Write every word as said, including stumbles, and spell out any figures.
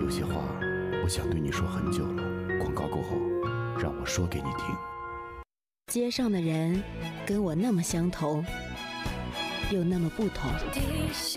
有些话我想对你说很久了，广告过后让我说给你听。 街上的人跟我那么相同，又那么不同。